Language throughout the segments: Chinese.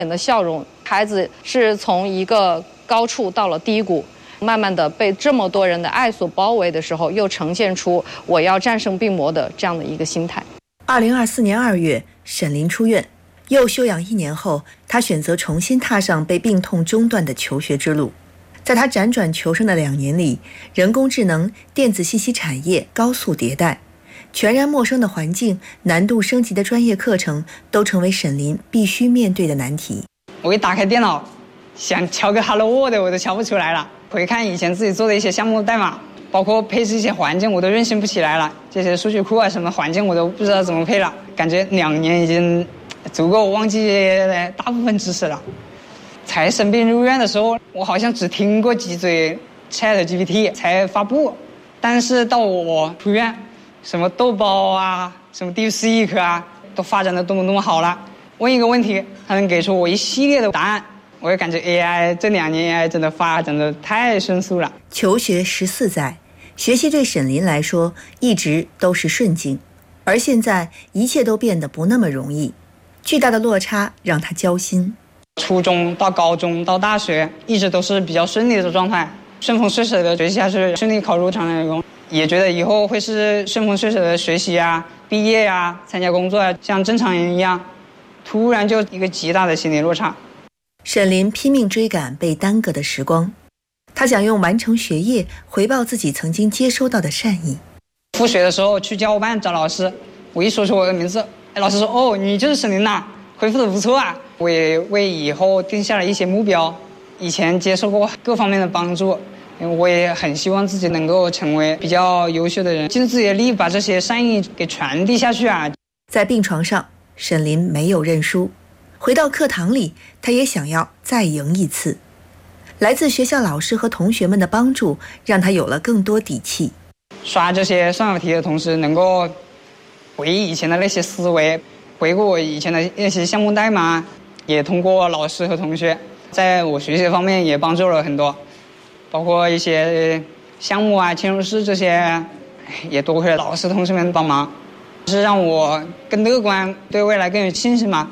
的笑容，孩子是从一个高处到了低谷，慢慢的被这么多人的爱所包围的时候，又呈现出我要战胜病魔的这样的一个心态。 2024年2月，沈林出院，又休养1年后，他选择重新踏上被病痛中断的求学之路。在他辗转求生的2年里，人工智能、电子信息产业高速迭代，全然陌生的环境、难度升级的专业课程，都成为沈林必须面对的难题。 我一打开电脑，想敲个 Hello World 我都敲不出来了。回看以前自己做的一些项目代码，包括配置一些环境，我都运行不起来了。这些数据库啊，什么环境我都不知道怎么配了。感觉2年已经足够忘记大部分知识了。才生病入院的时候，我好像只听过几嘴 ChatGPT 才发布，但是到我出院，什么豆包啊，什么 DeepSeek 啊，都发展的多么好了。问一个问题，它能给出我一系列的答案。我也感觉 AI 这2年 AI 真的发展的太迅速了。 求学14载，学习对沈林来说一直都是顺境，而现在一切都变得不那么容易，巨大的落差让他焦心。 初中到高中到大学，一直都是比较顺利的状态，顺风顺水的学习下去，顺利考入常年工，也觉得以后会是顺风顺水的学习啊、毕业啊、参加工作啊，像正常人一样。突然就一个极大的心理落差。 沈林拼命追赶被耽搁的时光，他想用完成学业回报自己曾经接收到的善意。 复学的时候去教务办找老师，我一说出我的名字，老师说：“哦，你就是沈林呐，回复的不错啊。”我也为以后定下了一些目标，以前接受过各方面的帮助，我也很希望自己能够成为比较优秀的人，尽自己的力把这些善意给传递下去啊。 在病床上，沈林没有认输，回到课堂里，他也想要再赢一次。来自学校老师和同学们的帮助，让他有了更多底气。 刷这些算法题的同时，能够回忆以前的那些思维，回顾我以前的那些项目代码，也通过老师和同学，在我学习方面也帮助了很多，包括一些项目啊、嵌入式这些，也多亏了老师同学们帮忙，是让我更乐观，对未来更有信心嘛。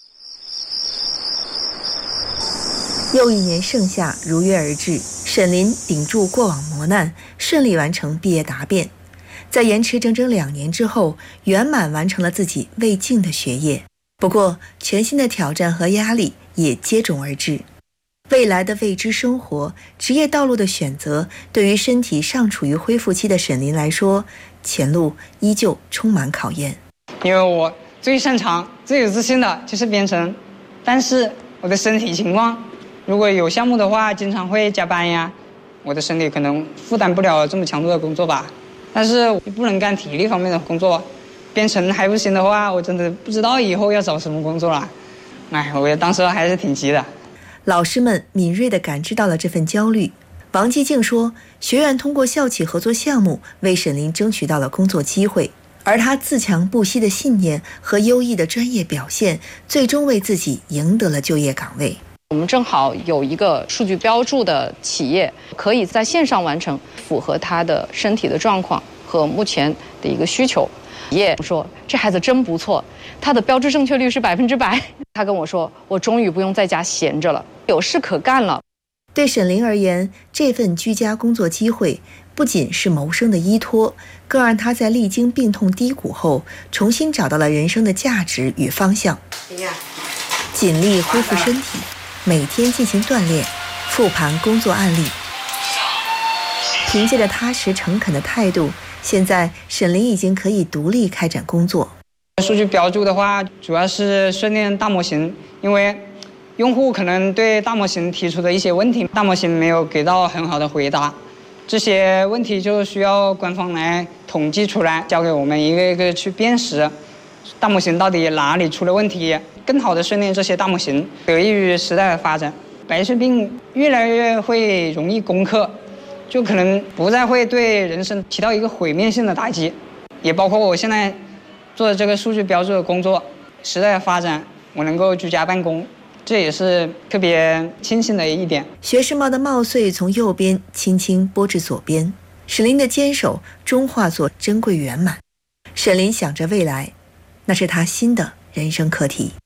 又1年盛夏如约而至，沈林顶住过往磨难，顺利完成毕业答辩，在延迟整整2年之后，圆满完成了自己未尽的学业。不过，全新的挑战和压力也接踵而至。未来的未知生活、职业道路的选择，对于身体尚处于恢复期的沈林来说，前路依旧充满考验。 因为我最擅长、最有自信的就是编程，但是我的身体情况，如果有项目的话，经常会加班呀，我的身体可能负担不了这么强度的工作吧。但是我不能干体力方面的工作，编程还不行的话，我真的不知道以后要找什么工作了。我当时还是挺急的。 老师们敏锐地感知到了这份焦虑。王继静说，学院通过校企合作项目为沈林争取到了工作机会，而他自强不息的信念和优异的专业表现，最终为自己赢得了就业岗位。 我们正好有一个数据标注的企业，可以在线上完成，符合他的身体的状况和目前的一个需求。企业说这孩子真不错，他的标志正确率是100%。他跟我说，我终于不用在家闲着了，有事可干了。 对沈林而言，这份居家工作机会不仅是谋生的依托，更让他在历经病痛低谷后，重新找到了人生的价值与方向。尽力恢复身体，每天进行锻炼，复盘工作案例。凭借着踏实诚恳的态度，现在沈林已经可以独立开展工作。 数据标注的话，主要是训练大模型，因为用户可能对大模型提出的一些问题，大模型没有给到很好的回答，这些问题就需要官方来统计出来，交给我们一个一个去辨识大模型到底哪里出了问题，更好的训练这些大模型，得益于时代的发展，白血病越来越会容易攻克，就可能不再会对人生起到一个毁灭性的打击。也包括我现在做的这个数据标注的工作，时代的发展，我能够居家办公，这也是特别庆幸的一点。 学士帽的帽穗从右边轻轻拨至左边，沈林的坚守终化作珍贵圆满。沈林想着未来，那是他新的人生课题。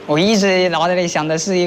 我一直脑袋里想的是一